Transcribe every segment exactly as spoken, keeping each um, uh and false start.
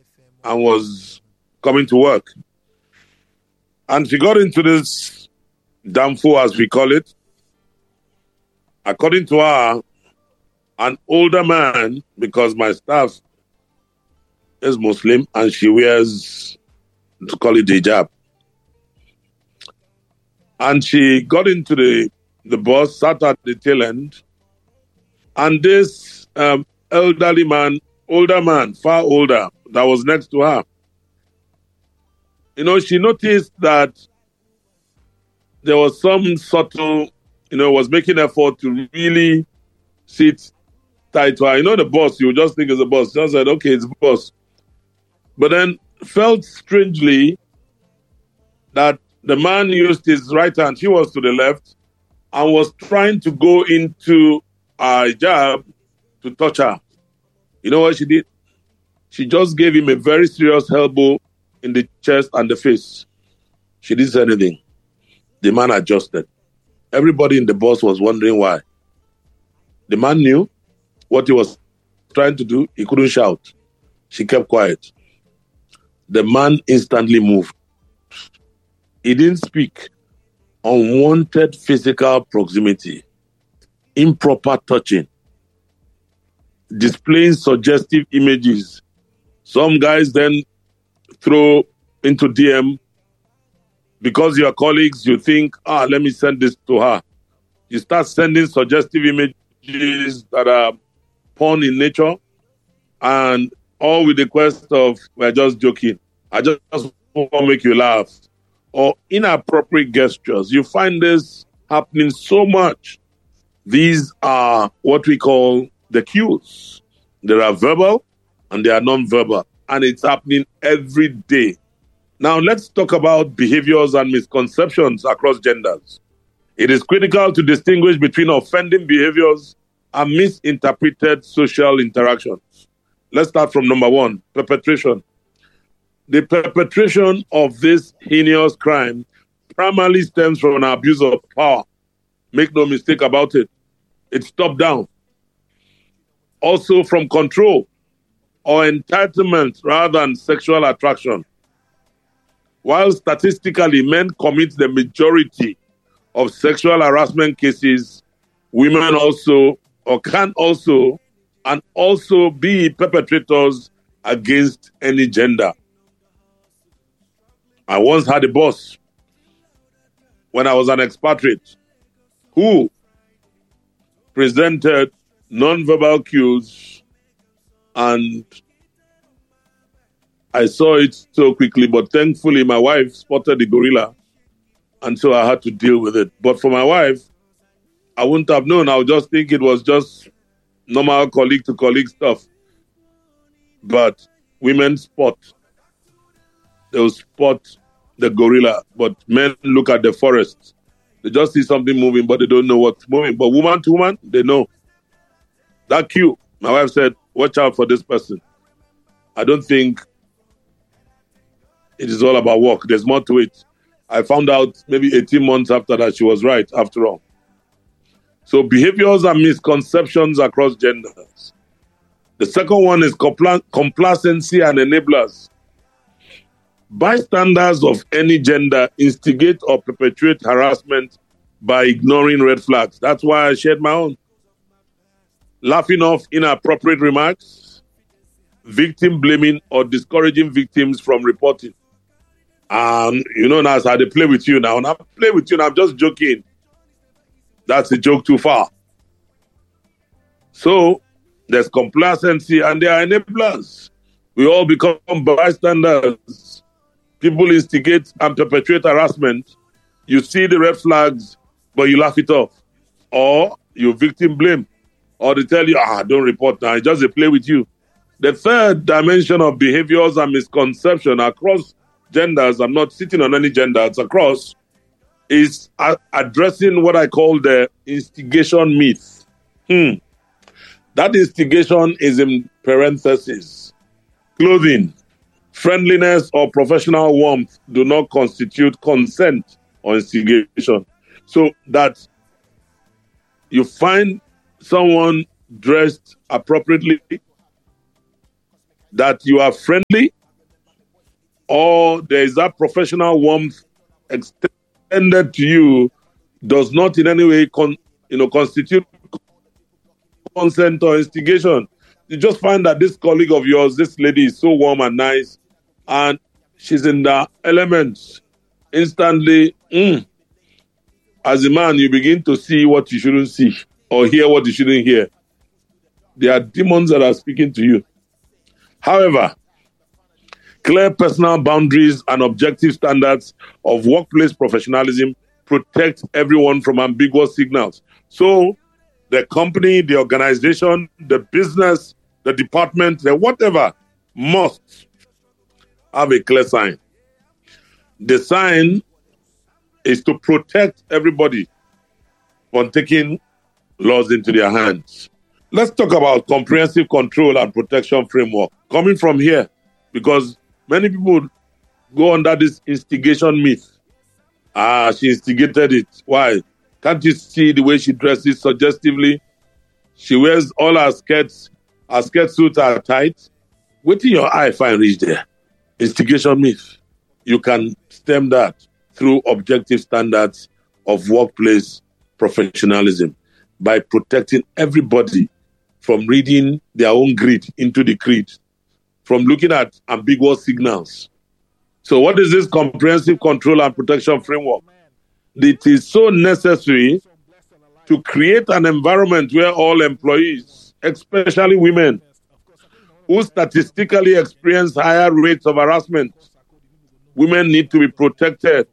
and was coming to work. And she got into this damfo, as we call it. According to her, an older man, because my staff is Muslim and she wears, to call it hijab. And she got into the, the bus, sat at the tail end, and this um, elderly man, older man, far older, that was next to her, you know, she noticed that there was some subtle, you know, was making effort to really sit tight to her. You know, the boss, you just think it's a boss. Just said, okay, it's a boss. But then felt strangely that the man used his right hand, she was to the left, and was trying to go into her hijab to touch her. You know what she did? She just gave him a very serious elbow in the chest and the face. She didn't say anything. The man adjusted. Everybody in the bus was wondering why. The man knew what he was trying to do. He couldn't shout. She kept quiet. The man instantly moved. He didn't speak. Unwanted physical proximity, improper touching, displaying suggestive images. Some guys then throw into D M, because your colleagues, you think, ah, let me send this to her. You start sending suggestive images that are porn in nature, and all with the quest of, we're just joking. I just, just want to make you laugh. Or inappropriate gestures. You find this happening so much. These are what we call the cues. There are verbal and they are non-verbal. And it's happening every day. Now let's talk about behaviors and misconceptions across genders. It is critical to distinguish between offending behaviors and misinterpreted social interactions. Let's start from number one, perpetration. The perpetration of this heinous crime primarily stems from an abuse of power. Make no mistake about it. It's top down. Also from control or entitlement rather than sexual attraction. While statistically men commit the majority of sexual harassment cases, women also or can also and also be perpetrators against any gender. I once had a boss when I was an expatriate who presented non-verbal cues, and I saw it so quickly, but thankfully my wife spotted the gorilla, and so I had to deal with it. But for my wife, I wouldn't have known. I would just think it was just normal colleague to colleague stuff. But women spot. They'll spot the gorilla, but men look at the forest. They just see something moving, but they don't know what's moving. But woman to woman, they know. That cue, my wife said, watch out for this person. I don't think it is all about work. There's more to it. I found out maybe eighteen months after that she was right, after all. So behaviors and misconceptions across genders. The second one is compla- complacency and enablers. Bystanders of any gender instigate or perpetuate harassment by ignoring red flags. That's why I shared my own. Laughing off inappropriate remarks, victim blaming, or discouraging victims from reporting. Um, you know, now I they play with you now. And I play with you and I'm just joking. That's a joke too far. So there's complacency and there are enablers. We all become bystanders. People instigate and perpetuate harassment. You see the red flags, but you laugh it off. Or you victim blame. Or they tell you, ah, don't report now. It's just a play with you. The third dimension of behaviors and misconception across genders, I'm not sitting on any gender, it's across, is a- addressing what I call the instigation myth. Hmm. That instigation is in parentheses. Clothing, friendliness, or professional warmth do not constitute consent or instigation. So that you find someone dressed appropriately, that you are friendly, or there is that professional warmth extended to you, does not in any way con, you know, constitute consent or instigation. You just find that this colleague of yours, this lady is so warm and nice, and she's in the elements. Instantly, mm, as a man, you begin to see what you shouldn't see or hear what you shouldn't hear. There are demons that are speaking to you. However, clear personal boundaries and objective standards of workplace professionalism protect everyone from ambiguous signals. So the company, the organization, the business, the department, the whatever, must have a clear sign. The sign is to protect everybody from taking laws into their hands. Let's talk about comprehensive control and protection framework. Coming from here, because many people go under this instigation myth. Ah, she instigated it. Why? Can't you see the way she dresses suggestively? She wears all her skirts, her skirt suits are tight. Wait till your eye find reach there. Instigation myth. You can stem that through objective standards of workplace professionalism by protecting everybody from reading their own greed into the creed, from looking at ambiguous signals. So what is this comprehensive control and protection framework? It is so necessary to create an environment where all employees, especially women, who statistically experience higher rates of harassment, women need to be protected.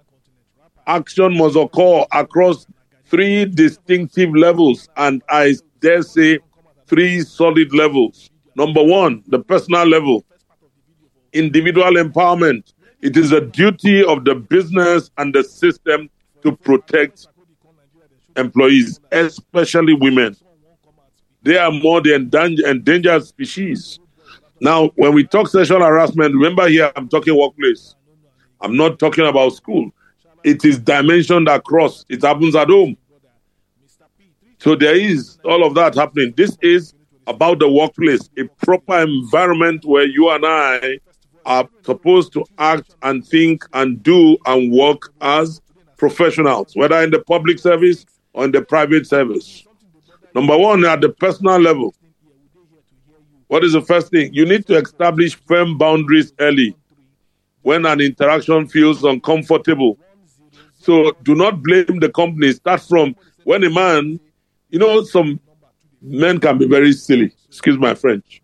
Action must occur across three distinctive levels, and I dare say three solid levels. Number one, the personal level. Individual empowerment. It is a duty of the business and the system to protect employees, especially women. They are more the endanger, endangered species. Now, when we talk sexual harassment, remember here I'm talking workplace. I'm not talking about school. It is dimensioned across. It happens at home. So there is all of that happening. This is about the workplace, a proper environment where you and I are supposed to act and think and do and work as professionals, whether in the public service or in the private service. Number one, at the personal level, what is the first thing? You need to establish firm boundaries early when an interaction feels uncomfortable. So do not blame the company. Start from when a man, you know, some men can be very silly. Excuse my French.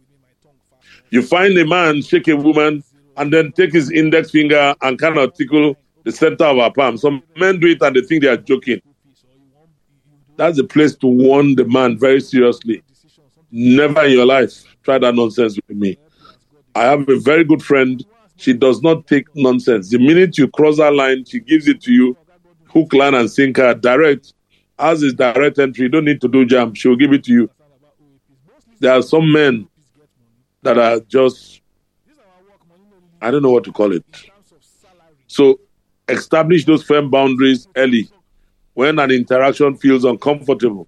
You find a man shake a woman and then take his index finger and kind of tickle the center of her palm. Some men do it and they think they are joking. That's a place to warn the man very seriously. Never in your life try that nonsense with me. I have a very good friend. She does not take nonsense. The minute you cross that line, she gives it to you, hook, line, and sinker, direct. As is direct entry, you don't need to do jam. She will give it to you. There are some men that are just, I don't know what to call it. So establish those firm boundaries early when an interaction feels uncomfortable.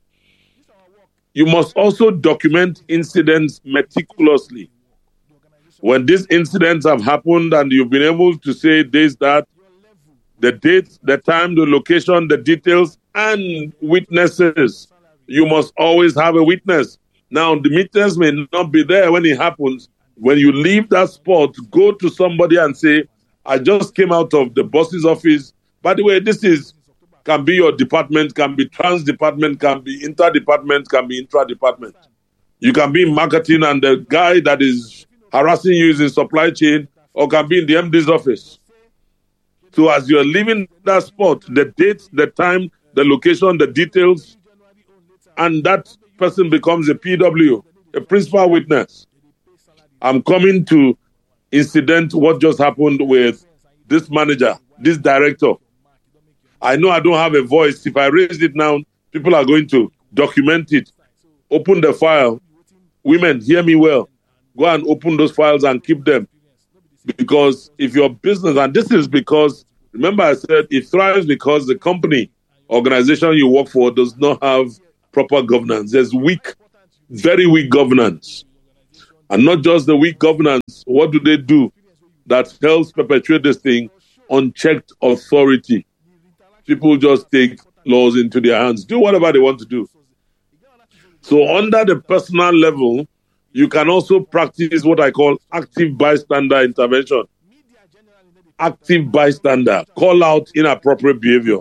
You must also document incidents meticulously. When these incidents have happened and you've been able to say this, that, the date, the time, the location, the details, and witnesses, you must always have a witness. Now, the witness may not be there when it happens. When you leave that spot, go to somebody and say, I just came out of the boss's office. By the way, this is can be your department, can be trans-department, can be inter-department, can be intra-department. You can be in marketing and the guy that is harassing you is in supply chain, or can be in the M D's office. So as you're leaving that spot, the date, the time, the location, the details, and that person becomes a P W, a principal witness. I'm coming to incident what just happened with this manager, this director. I know I don't have a voice. If I raise it now, people are going to document it. Open the file. Women, hear me well. Go and open those files and keep them. Because if your business, and this is because, remember I said, it thrives because the company, organization you work for does not have proper governance. There's weak, very weak governance. And not just the weak governance. What do they do that helps perpetuate this thing? Unchecked authority. People just take laws into their hands, do whatever they want to do. So under the personal level, you can also practice what I call active bystander intervention. Active bystander. Call out inappropriate behavior.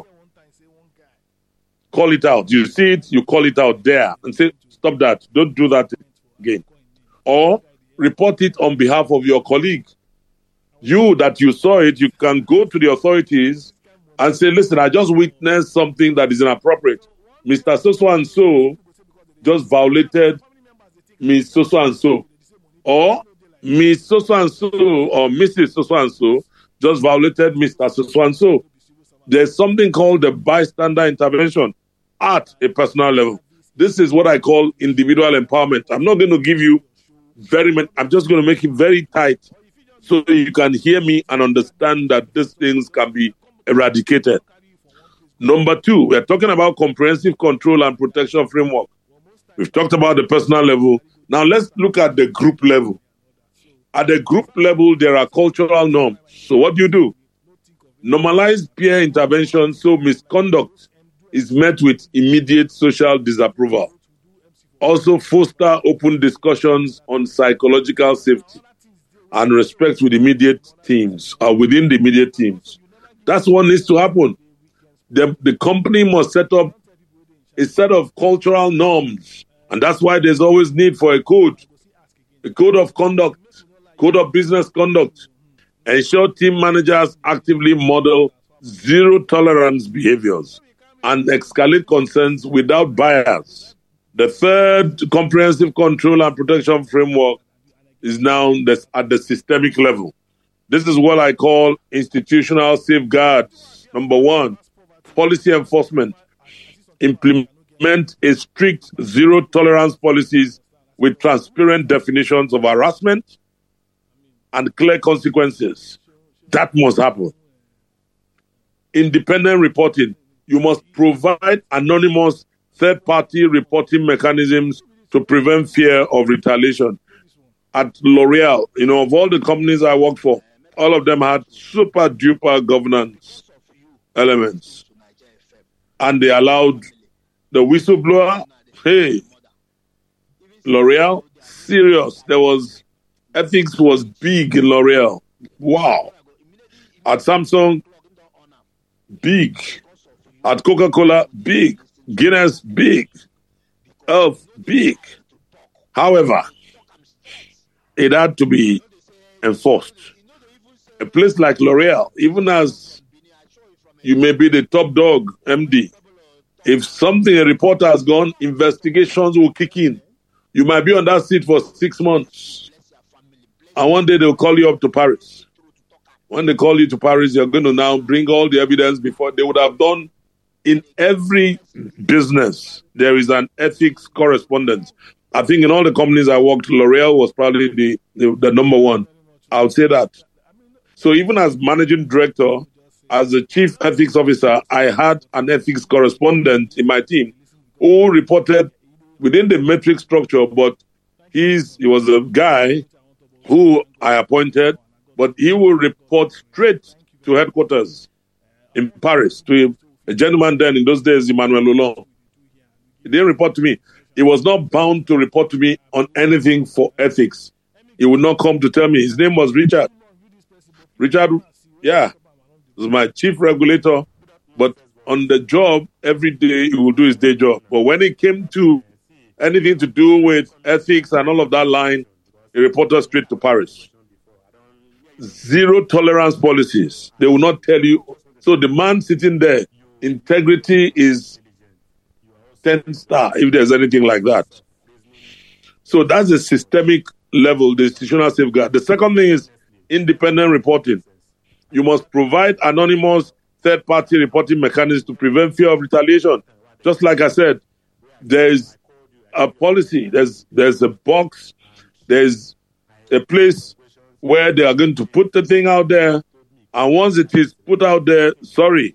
Call it out. You see it, you call it out there and say, stop that. Don't do that again. Or report it on behalf of your colleague. You that you saw it, you can go to the authorities and say, listen, I just witnessed something that is inappropriate. Mister So-so and so just violated Miss So-so and so. Or Miss So-so and so or Missus So-so and so just violated Mister So-so and so. There's something called the bystander intervention at a personal level. This is what I call individual empowerment. I'm not going to give you very many, I'm just going to make it very tight so you can hear me and understand that these things can be eradicated. Number two, we're talking about comprehensive control and protection framework. We've talked about the personal level. Now let's look at the group level. At the group level, there are cultural norms. So what do you do? Normalize peer intervention so misconduct is met with immediate social disapproval. Also foster open discussions on psychological safety and respect with immediate teams, or within the immediate teams. That's what needs to happen. The, the company must set up a set of cultural norms, and that's why there's always need for a code, a code of conduct, code of business conduct. Ensure team managers actively model zero tolerance behaviors and escalate concerns without bias. The third comprehensive control and protection framework is now at the systemic level. This is what I call institutional safeguards. Number one, policy enforcement. Implement a strict zero tolerance policies with transparent definitions of harassment and clear consequences. That must happen. Independent reporting. You must provide anonymous third-party reporting mechanisms to prevent fear of retaliation. At L'Oreal, you know, of all the companies I worked for, all of them had super duper governance elements. And they allowed the whistleblower, hey, L'Oreal, serious. There was, ethics was big in L'Oreal. Wow. At Samsung, big. At Coca-Cola, big. Guinness, big. Elf, big. However, it had to be enforced. A place like L'Oreal, even as you may be the top dog, M D, if something, a reporter has gone, investigations will kick in. You might be on that seat for six months. And one day they'll call you up to Paris. When they call you to Paris, you're going to now bring all the evidence before they would have done. In every business, there is an ethics correspondent. I think in all the companies I worked, L'Oreal was probably the, the, the number one. I would say that. So even as managing director, as the chief ethics officer, I had an ethics correspondent in my team who reported within the matrix structure, but he's, he was a guy who I appointed, but he will report straight to headquarters in Paris, to a gentleman then in those days, Emmanuel Lolon. He didn't report to me. He was not bound to report to me on anything for ethics. He would not come to tell me. His name was Richard. Richard, yeah, was my chief regulator, but on the job, every day he would do his day job. But when it came to anything to do with ethics and all of that line, he reported straight to Paris. Zero tolerance policies. They will not tell you. So the man sitting there, integrity is ten star, if there's anything like that. So that's a systemic level, the institutional safeguard. The second thing is independent reporting. You must provide anonymous third-party reporting mechanisms to prevent fear of retaliation. Just like I said, there's a policy, there's there's a box, there's a place where they are going to put the thing out there, and once it is put out there, sorry,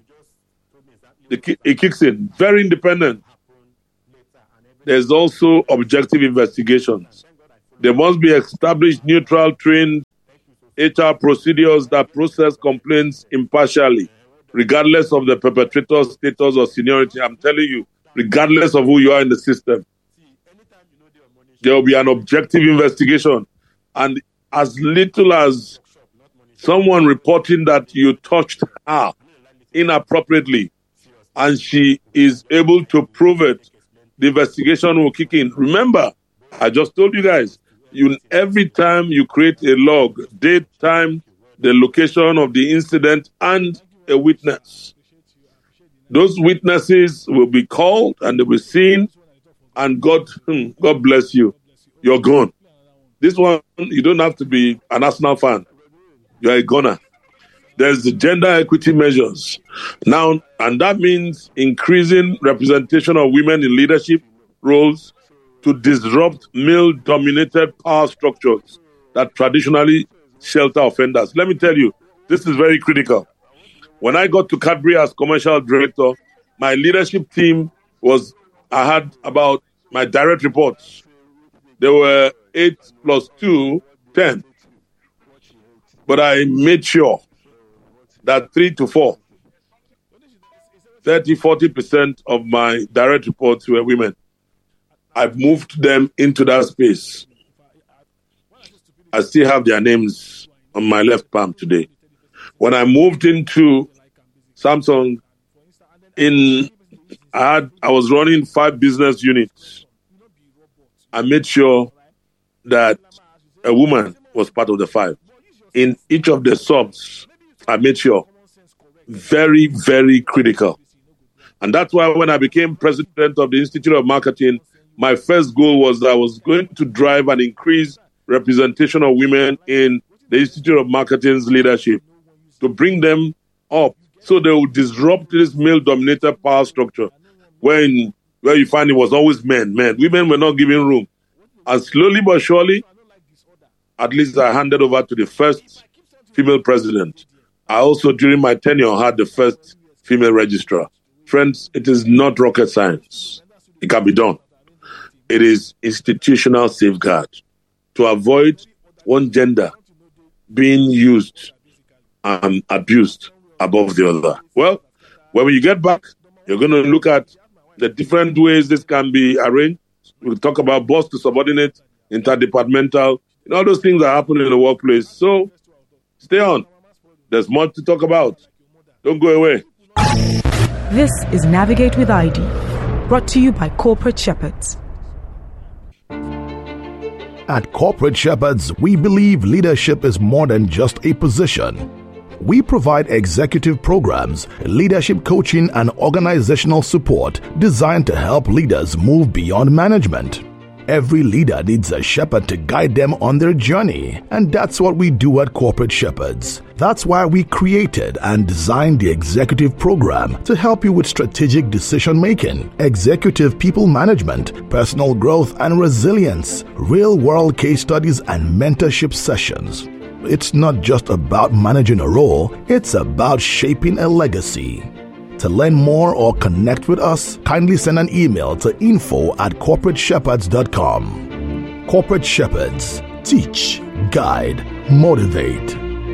it kicks in. Very independent. There's also objective investigations. There must be established, neutral, trained H R procedures that process complaints impartially, regardless of the perpetrator's status or seniority. I'm telling you, regardless of who you are in the system, there will be an objective investigation. And as little as someone reporting that you touched her inappropriately and she is able to prove it, the investigation will kick in. Remember, I just told you guys, you every time you create a log, date, time, the location of the incident, and a witness, those witnesses will be called and they'll be seen, and God, hmm, God bless you. You're gone. This one, you don't have to be an Arsenal fan. You're a goner. There's the gender equity measures. Now, and that means increasing representation of women in leadership roles to disrupt male-dominated power structures that traditionally shelter offenders. Let me tell you, this is very critical. When I got to Cadbury as commercial director, my leadership team was, I had about my direct reports. There were eight plus two, ten. But I made sure that three to four, thirty, forty percent of my direct reports were women. I've moved them into that space. I still have their names on my left palm today. When I moved into Samsung, in I had I was running five business units. I made sure that a woman was part of the five. In each of the subs, I made sure. Very, very critical. And that's why when I became president of the Institute of Marketing, my first goal was that I was going to drive and increase representation of women in the Institute of Marketing's leadership, to bring them up so they would disrupt this male-dominated power structure when where you find it was always men, men. Women were not given room. And slowly but surely, at least I handed over to the first female president. I also, during my tenure, had the first female registrar. Friends, it is not rocket science. It can be done. It is institutional safeguard to avoid one gender being used and abused above the other. Well, when you get back, you're going to look at the different ways this can be arranged. We'll talk about boss to subordinate, interdepartmental, and all those things that happen in the workplace. So stay on. There's much to talk about. Don't go away. This is Navigate with I D, brought to you by Corporate Shepherds. At Corporate Shepherds, we believe leadership is more than just a position. We provide executive programs, leadership coaching, and organizational support designed to help leaders move beyond management. Every leader needs a shepherd to guide them on their journey, and that's what we do at Corporate Shepherds. That's why we created and designed the executive program to help you with strategic decision-making, executive people management, personal growth and resilience, real-world case studies, and mentorship sessions. It's not just about managing a role, it's about shaping a legacy. To learn more or connect with us, kindly send an email to info at corporate shepherds dot com. Corporate Shepherds. Teach, guide, motivate.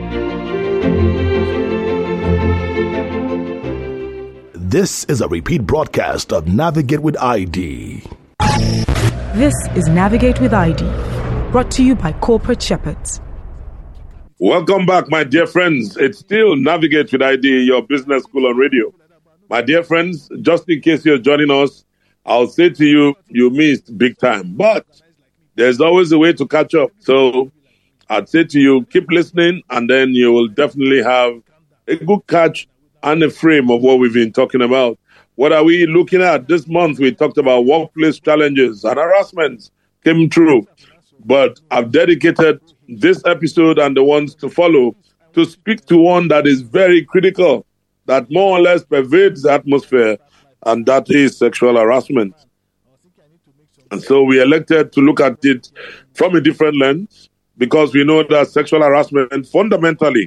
This is a repeat broadcast of Navigate with I D. This is Navigate with I D, brought to you by Corporate Shepherds. Welcome back, my dear friends. It's still Navigate with I D, your business school on radio. My dear friends, just in case you're joining us, I'll say to you, you missed big time. But there's always a way to catch up. So I'd say to you, keep listening, and then you will definitely have a good catch and a frame of what we've been talking about. What are we looking at? This month, we talked about workplace challenges and harassments came through. But I've dedicated this episode and the ones to follow to speak to one that is very critical, that more or less pervades the atmosphere, and that is sexual harassment. And so we elected to look at it from a different lens, because we know that sexual harassment fundamentally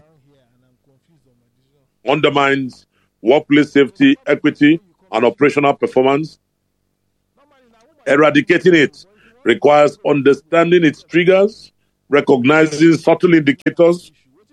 undermines workplace safety, equity, and operational performance. Eradicating it requires understanding its triggers, recognizing subtle indicators,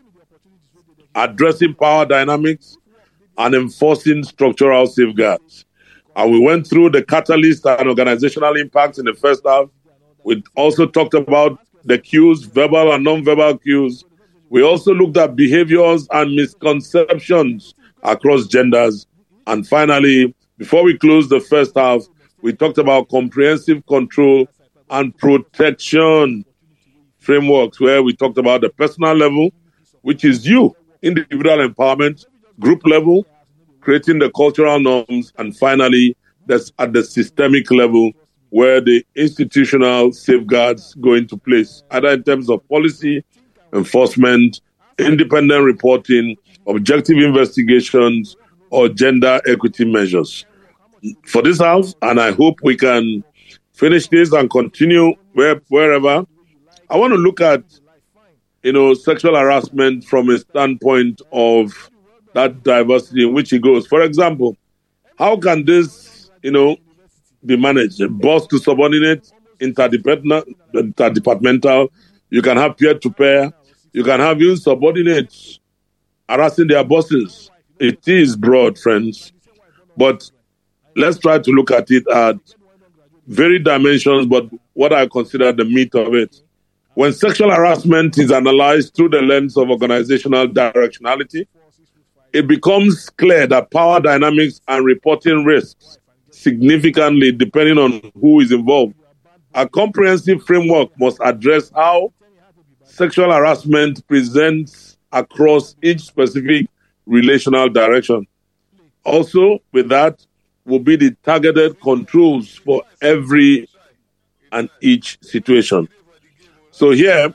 addressing power dynamics, and enforcing structural safeguards. And we went through the catalyst and organizational impacts in the first half. We also talked about the cues, verbal and non-verbal cues. We also looked at behaviors and misconceptions across genders. And finally, before we close the first half, we talked about comprehensive control and protection frameworks, where we talked about the personal level, which is you, individual empowerment, group level, creating the cultural norms, and finally, that's at the systemic level, where the institutional safeguards go into place, either in terms of policy, enforcement, independent reporting, objective investigations, or gender equity measures. For this house, and I hope we can finish this and continue where, wherever, I want to look at, you know, sexual harassment from a standpoint of that diversity in which it goes. For example, how can this, you know, be managed? Boss to subordinate, interdepartmental, interdepartmental. You can have peer-to-peer. You can have even subordinates harassing their bosses. It is broad, friends. But let's try to look at it at varied dimensions, but what I consider the meat of it. When sexual harassment is analyzed through the lens of organizational directionality, it becomes clear that power dynamics and reporting risks significantly depending on who is involved. A comprehensive framework must address how sexual harassment presents across each specific relational direction. Also, with that, will be the targeted controls for every and each situation. So here,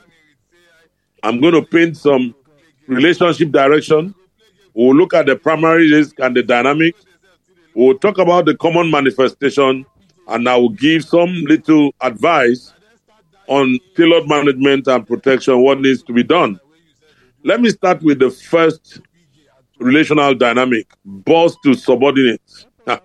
I'm going to paint some relationship direction. We'll look at the primary risk and the dynamic. We'll talk about the common manifestation, and I will give some little advice on tailored management and protection, what needs to be done. Let me start with the first relational dynamic, boss to subordinates.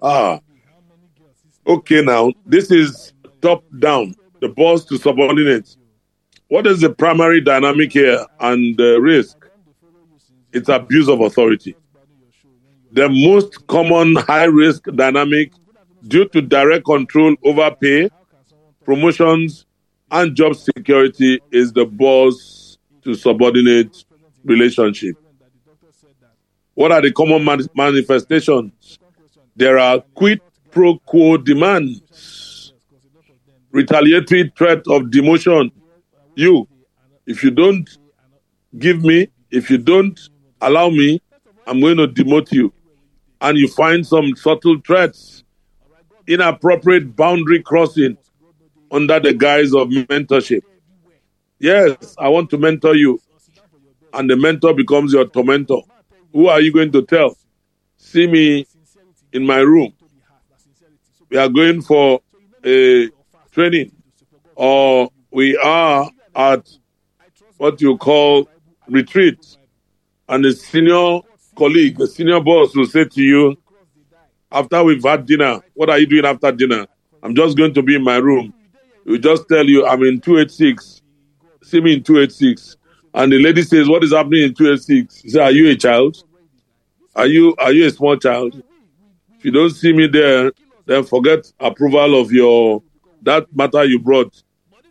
Okay, now, this is top down, the boss to subordinates. What is the primary dynamic here and the risk? It's abuse of authority. The most common high-risk dynamic due to direct control over pay, promotions, and job security is the boss to subordinate relationship. What are the common man- manifestations? There are quid pro quo demands, retaliatory threat of demotion. You, if you don't give me, if you don't allow me, I'm going to demote you. And you find some subtle threats, inappropriate boundary crossing under the guise of mentorship. Yes, I want to mentor you. And the mentor becomes your tormentor. Who are you going to tell? See me in my room. We are going for a training, or we are at what you call retreat, and a senior colleague, a senior boss will say to you, after we've had dinner, what are you doing after dinner? I'm just going to be in my room. We just tell you, I'm in two eighty-six. See me in two eighty-six. And the lady says, what is happening in two eighty-six? You say, are you a child? Are you are you a small child? If you don't see me there, then forget approval of your that matter you brought.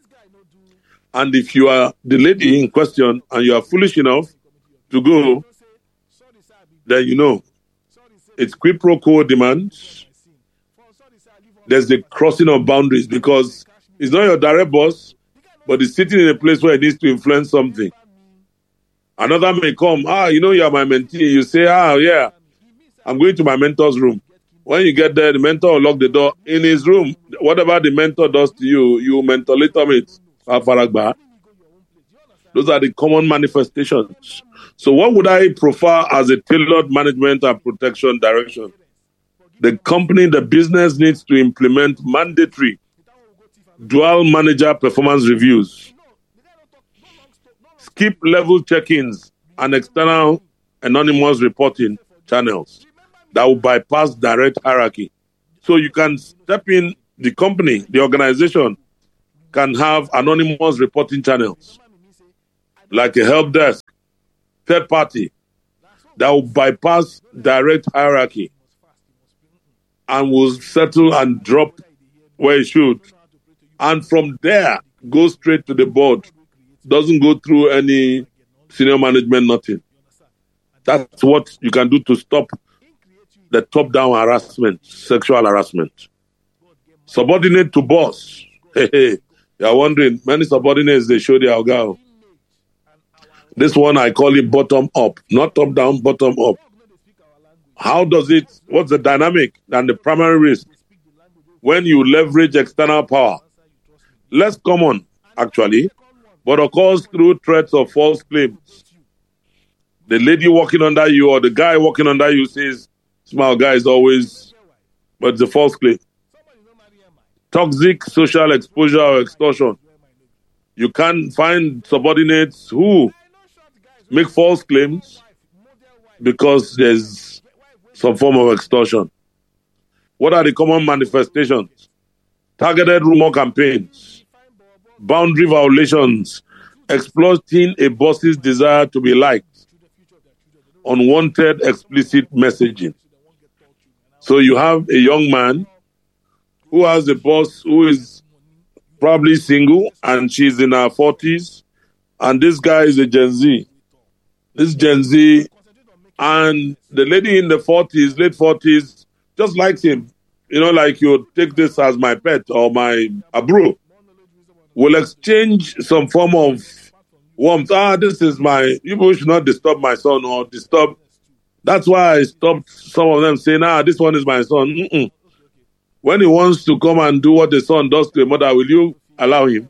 And if you are the lady in question and you are foolish enough to go, then you know it's quid pro quo demands. There's the crossing of boundaries because it's not your direct boss, but it's sitting in a place where it needs to influence something. Another may come, ah, you know, you are my mentee. You say, ah, yeah, I'm going to my mentor's room. When you get there, the mentor will lock the door. In his room, whatever the mentor does to you, you mentolatum it. Those are the common manifestations. So what would I prefer as a tailored management and protection direction? The company, the business needs to implement mandatory dual manager performance reviews, skip level check-ins, and external anonymous reporting channels that will bypass direct hierarchy. So you can step in the company, the organization, can have anonymous reporting channels, like a help desk, third party, that will bypass direct hierarchy and will settle and drop where it should. And from there, go straight to the board. Doesn't go through any senior management, nothing. That's what you can do to stop the top-down harassment, sexual harassment. Subordinate to boss. Hey, hey. You're wondering, many subordinates, they show their oga. This one, I call it bottom-up, not top-down, bottom-up. How does it, what's the dynamic and the primary risk when you leverage external power? Less common, actually, but occurs through threats of false claims. The lady working under you or the guy working under you says, small guy is always, but it's a false claim. Toxic social exposure or extortion. You can find subordinates who make false claims because there's some form of extortion. What are the common manifestations? Targeted rumor campaigns, boundary violations, exploiting a boss's desire to be liked, unwanted explicit messaging. So you have a young man who has a boss who is probably single and she's in her forties, and this guy is a Gen Z. This Gen Z, and the lady in the forties, late forties, just likes him. You know, like you take this as my pet or my abro. Will exchange some form of warmth. Ah, this is my, you should not disturb my son or disturb. That's why I stopped some of them saying, ah, this one is my son. Mm-mm. When he wants to come and do what the son does to a mother, will you allow him?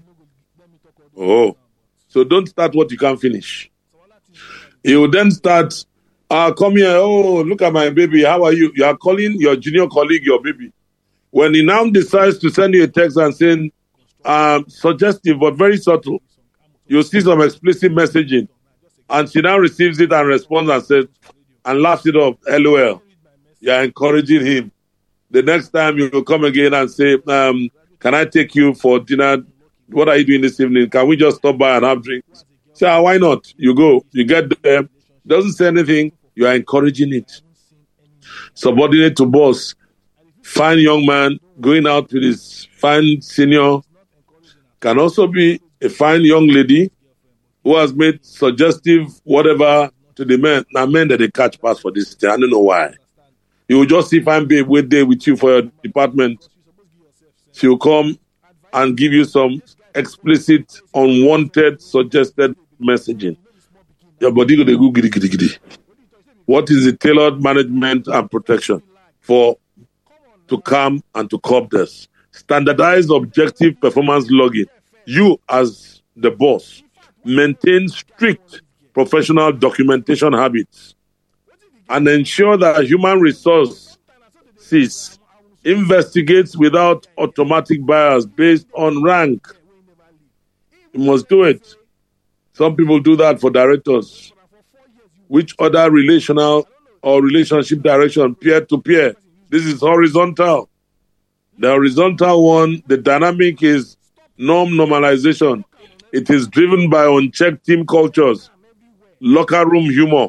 Oh, so don't start what you can't finish. He will then start, ah, come here, oh, look at my baby, how are you? You are calling your junior colleague your baby. When he now decides to send you a text and saying, um, suggestive but very subtle, you'll see some explicit messaging. And she now receives it and responds and says, and laughs it up, LOL. You're encouraging him. The next time you will come again and say, um, can I take you for dinner? What are you doing this evening? Can we just stop by and have drinks? Say, ah, why not? You go, you get there, doesn't say anything, you are encouraging it. Subordinate to boss, fine young man going out with his fine senior, can also be a fine young lady who has made suggestive whatever to the men. Now men that they catch pass for this thing, I don't know why. You will just see fine babe wait there with you for your department. She will come and give you some explicit, unwanted, suggested messaging. Your body go go giddy giddy giddy. What is the tailored management and protection for to calm and to curb this? Standardized objective performance logging. You as the boss maintain strict professional documentation habits and ensure that human resources investigates without automatic bias based on rank. You must do it. Some people do that for directors. Which other relational or relationship direction, peer-to-peer? This is horizontal. The horizontal one, the dynamic is norm normalization. It is driven by unchecked team cultures, locker room humor,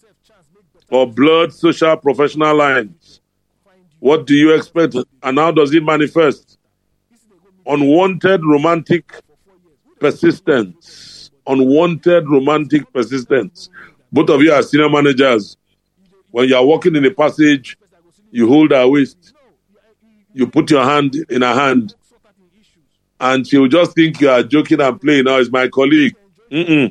or blurred social professional lines. What do you expect and how does it manifest? Unwanted romantic persistence. Unwanted romantic persistence. Both of you are senior managers. When you are walking in a passage, you hold her waist. You put your hand in her hand. And she will just think you are joking and playing. Now, it's my colleague. Mm-mm.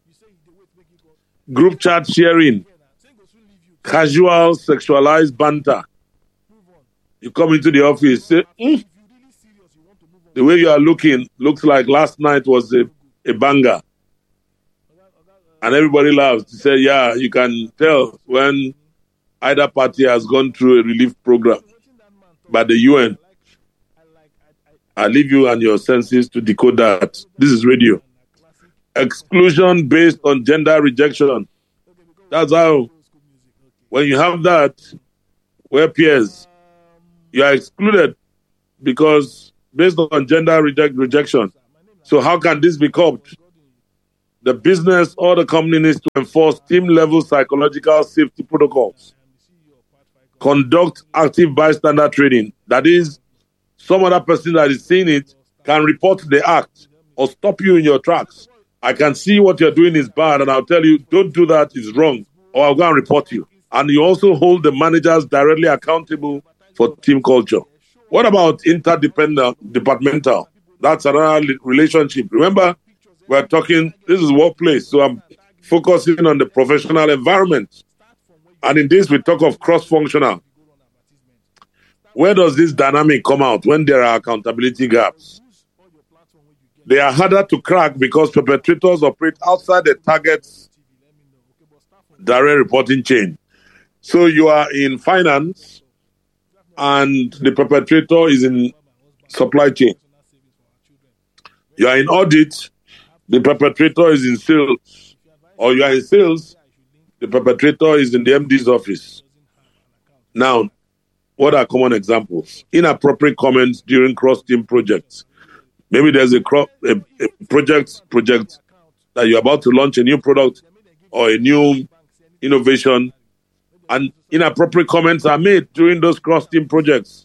Group chat sharing. Casual sexualized banter. You come into the office, say, mm, the way you are looking looks like last night was a, a banger. And everybody laughs. You say, yeah, you can tell when either party has gone through a relief program by the U N. I leave you and your senses to decode that. This is radio. Exclusion based on gender rejection. That's how, when you have that, where peers, you are excluded because based on gender reject, rejection, So how can this be curbed? The business or the company needs to enforce team-level psychological safety protocols, conduct active bystander training. That is, some other person that is seeing it can report the act or stop you in your tracks. I can see what you're doing is bad, and I'll tell you, don't do that, it's wrong, or I'll go and report you. And you also hold the managers directly accountable for team culture. What about interdependent, departmental? That's another relationship. Remember, we're talking, this is workplace, so I'm focusing on the professional environment. And in this, we talk of cross-functional. Where does this dynamic come out when there are accountability gaps? They are harder to crack because perpetrators operate outside the target's direct reporting chain. So you are in finance and the perpetrator is in supply chain. You are in audit, the perpetrator is in sales. Or you are in sales, the perpetrator is in the M D's office. Now, what are common examples? Inappropriate comments during cross-team projects. Maybe there's a, cro- a, a project project that you're about to launch a new product or a new innovation, and inappropriate comments are made during those cross-team projects.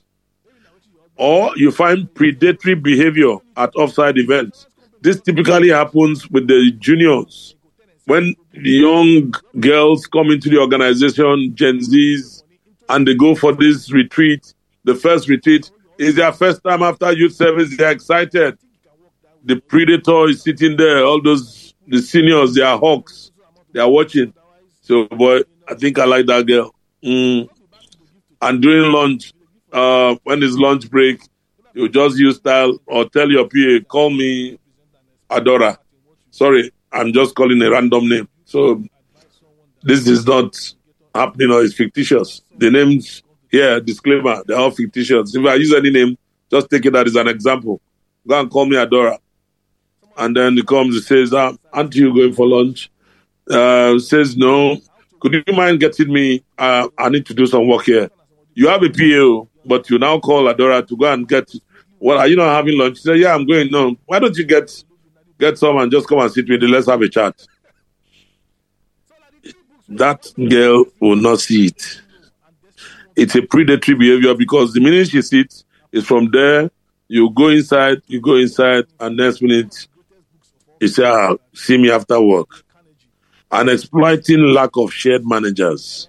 Or you find predatory behavior at offsite events. This typically happens with the juniors. When the young girls come into the organization, Gen Zs, and they go for this retreat, the first retreat is their first time after youth service, they're excited. The predator is sitting there, all those, the seniors, they are hawks, they are watching. So, boy, I think I like that girl. Mm. And during lunch, uh, when it's lunch break, you just use style or tell your P A, call me Adora. Sorry, I'm just calling a random name. So this is not happening or it's fictitious. The names here, disclaimer, they're all fictitious. If I use any name, just take it as an example. Go and call me Adora. And then he comes, he says, ah, aren't you going for lunch? Uh, says, no. Could you mind getting me? Uh, I need to do some work here. You have a P A, but you now call Adora to go and get, well, are you not having lunch? She said, yeah, I'm going. No. Why don't you get get some and just come and sit with me? Let's have a chat. That girl will not see it. It's a predatory behavior because the minute she sits, it's from there, you go inside, you go inside, and next minute, you say, ah, see me after work. And exploiting lack of shared managers.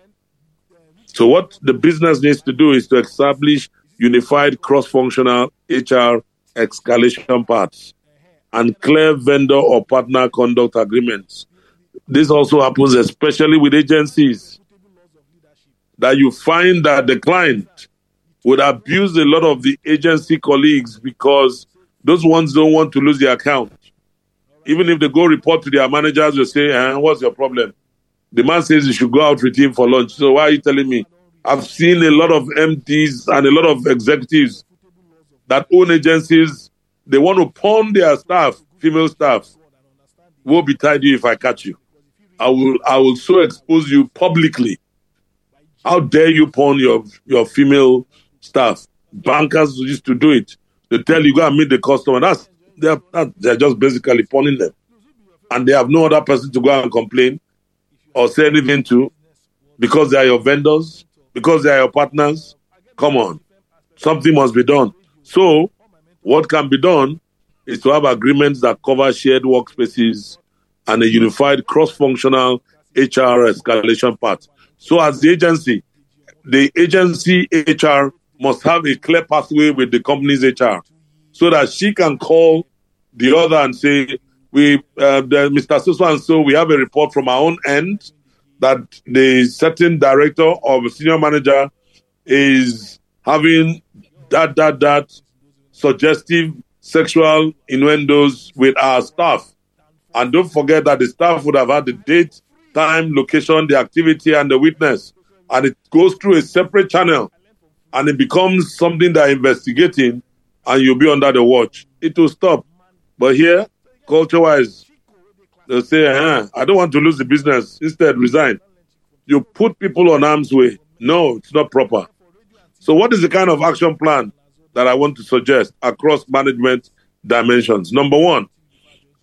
So what the business needs to do is to establish unified cross-functional H R escalation paths and clear vendor or partner conduct agreements. This also happens especially with agencies, that you find that the client would abuse a lot of the agency colleagues because those ones don't want to lose their account. Even if they go report to their managers, they say, eh, what's your problem? The man says you should go out with him for lunch. So why are you telling me? I've seen a lot of M Ds and a lot of executives that own agencies. They want to pawn their staff, female staff. Woe betide you if I catch you. I will I will so expose you publicly. How dare you pawn your, your female staff? Bankers used to do it. They tell you, go and meet the customer. That's they're, they're just basically pawning them. And they have no other person to go and complain or say anything to because they are your vendors, because they are your partners. Come on. Something must be done. So, what can be done is to have agreements that cover shared workspaces and a unified cross-functional H R escalation path. So as the agency, the agency H R must have a clear pathway with the company's H R so that she can call the other and say, we, uh, the, Mister So and so, we have a report from our own end that the certain director or senior manager is having that, that, that suggestive sexual innuendos with our staff. And don't forget that the staff would have had the date, time, location, the activity, and the witness. And it goes through a separate channel. And it becomes something they're investigating, and you'll be under the watch. It will stop. But here, culture-wise, they'll say, eh, I don't want to lose the business. Instead, resign. You put people on arm's way. No, it's not proper. So what is the kind of action plan that I want to suggest across management dimensions? Number one,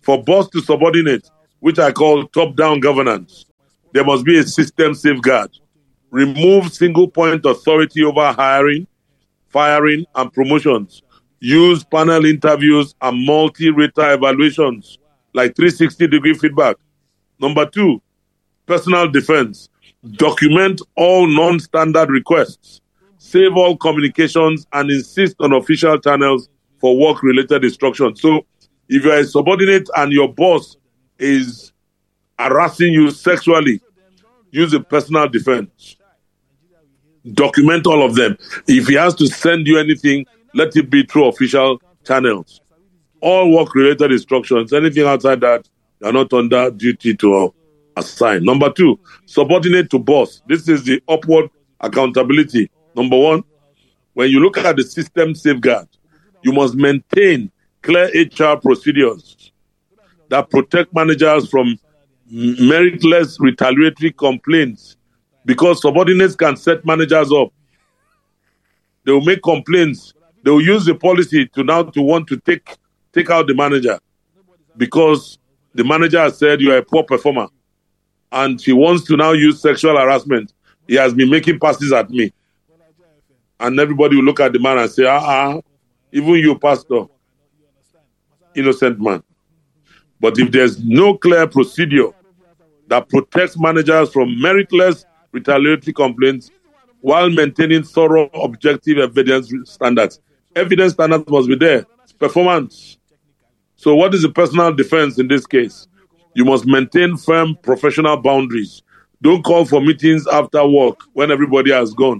For boss to subordinate, which I call top-down governance, there must be a system safeguard. Remove single point authority over hiring, firing, and promotions. Use panel interviews and multi-rater evaluations, like three sixty degree feedback. Number two, personal defense. Document all non-standard requests. Save all communications and insist on official channels for work-related instructions. So if you're a subordinate and your boss is harassing you sexually, use a personal defense. Document all of them. If he has to send you anything, let it be through official channels. All work-related instructions, anything outside that, you are not under duty to assign. Number two, subordinate to boss. This is the upward accountability. Number one, when you look at the system safeguard, you must maintain clear H R procedures that protect managers from meritless retaliatory complaints, because subordinates can set managers up. They will make complaints. They will use the policy to now to want to take take out the manager because the manager has said you are a poor performer and he wants to now use sexual harassment. He has been making passes at me. And everybody will look at the man and say, ah, ah, even you, pastor, innocent man. But if there's no clear procedure that protects managers from meritless retaliatory complaints while maintaining thorough objective evidence standards, evidence standards must be there. It's performance. So what is the personal defense in this case? You must maintain firm professional boundaries. Don't call for meetings after work when everybody has gone.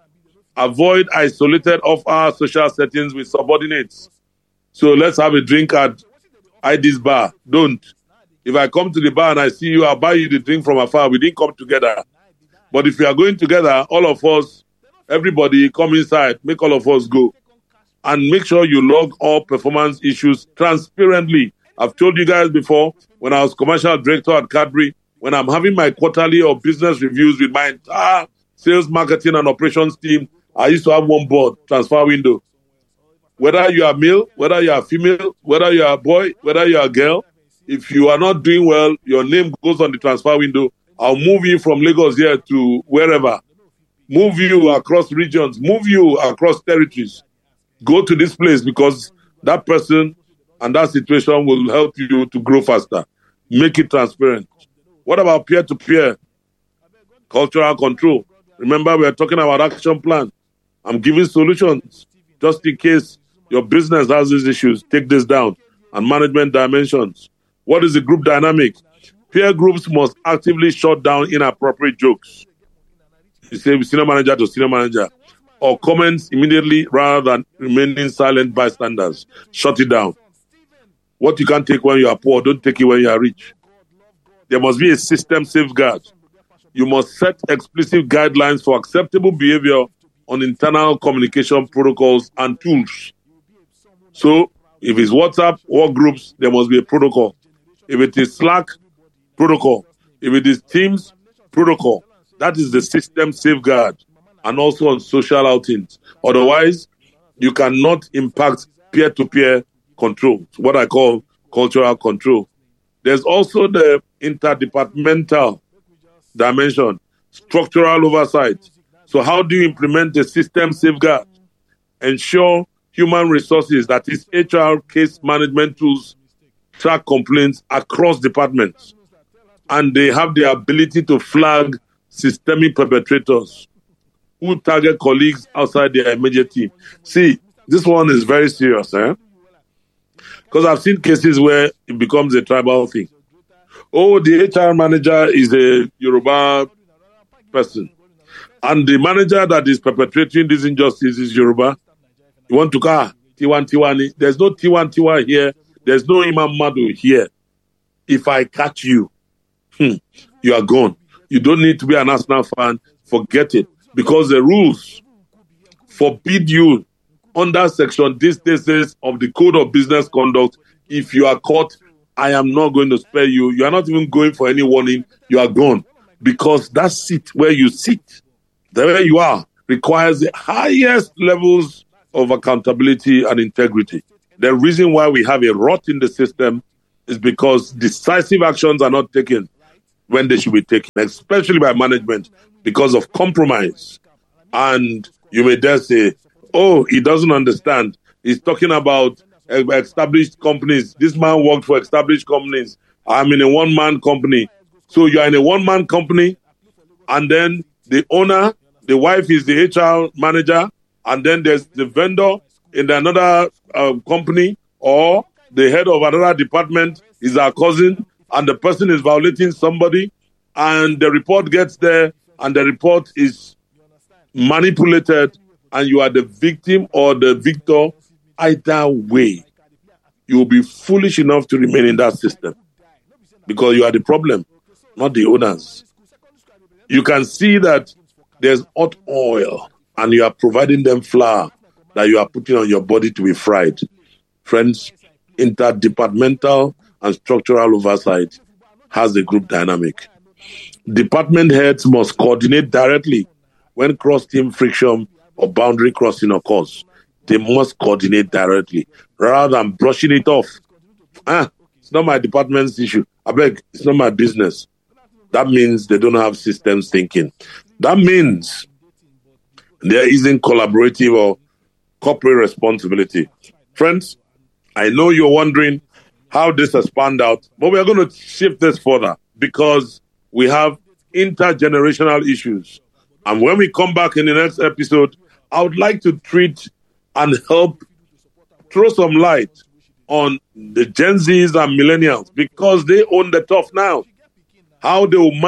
Avoid isolated off-hour social settings with subordinates. So let's have a drink at I D's bar. Don't. If I come to the bar and I see you, I'll buy you the drink from afar. We didn't come together. But if we are going together, all of us, everybody come inside, make all of us go. And make sure you log all performance issues transparently. I've told you guys before, when I was commercial director at Cadbury, when I'm having my quarterly or business reviews with my entire sales, marketing, and operations team, I used to have one board, transfer window. Whether you are male, whether you are female, whether you are a boy, whether you are a girl, if you are not doing well, your name goes on the transfer window. I'll move you from Lagos here to wherever. Move you across regions, move you across territories. Go to this place because that person and that situation will help you to grow faster. Make it transparent. What about peer-to-peer cultural control? Remember, we are talking about action plan. I'm giving solutions just in case your business has these issues. Take this down. And management dimensions. What is the group dynamic? Peer groups must actively shut down inappropriate jokes. You say senior manager to senior manager. Or comments immediately rather than remaining silent bystanders. Shut it down. What you can't take when you are poor, don't take it when you are rich. There must be a system safeguard. You must set explicit guidelines for acceptable behavior on internal communication protocols and tools. So, if it's WhatsApp, work groups, there must be a protocol. If it is Slack, protocol. If it is Teams, protocol. That is the system safeguard. And also on social outings. Otherwise, you cannot impact peer-to-peer control, what I call cultural control. There's also the interdepartmental dimension, structural oversight. So how do you implement the system safeguard? Ensure human resources, that is H R case management tools, track complaints across departments. And they have the ability to flag systemic perpetrators who target colleagues outside their immediate team. See, this one is very serious, eh? Because I've seen cases where it becomes a tribal thing. Oh, the H R manager is a Yoruba person. And the manager that is perpetrating this injustice is Yoruba. You want to call Tiwan Tiwani? There's no Tiwan Tiwa here. There's no Imam Madu here. If I catch you, hmm, you are gone. You don't need to be an Arsenal fan. Forget it. Because the rules forbid you under section this, this, this of the Code of Business Conduct. If you are caught, I am not going to spare you. You are not even going for any warning. You are gone. Because that seat where you sit, the way you are, requires the highest levels of accountability and integrity. The reason why we have a rot in the system is because decisive actions are not taken when they should be taken, especially by management, because of compromise. And you may dare say, oh, he doesn't understand. He's talking about established companies. This man worked for established companies. I'm in a one-man company. So you're in a one-man company, and then the owner, the wife is the H R manager, and then there's the vendor in another uh, company, or the head of another department is our cousin, and the person is violating somebody, and the report gets there, and the report is manipulated, and you are the victim or the victor. Either way, you will be foolish enough to remain in that system because you are the problem, not the owners. You can see that there's hot oil and you are providing them flour that you are putting on your body to be fried. Friends, interdepartmental and structural oversight has a group dynamic. Department heads must coordinate directly when cross-team friction or boundary crossing occurs. They must coordinate directly rather than brushing it off. Ah, it's not my department's issue. I beg, it's not my business. That means they don't have systems thinking. That means there isn't collaborative or corporate responsibility. Friends, I know you're wondering how this has panned out, but we're going to shift this further because we have intergenerational issues. And when we come back in the next episode, I would like to treat and help throw some light on the Gen Zs and millennials because they own the turf now. How they will manage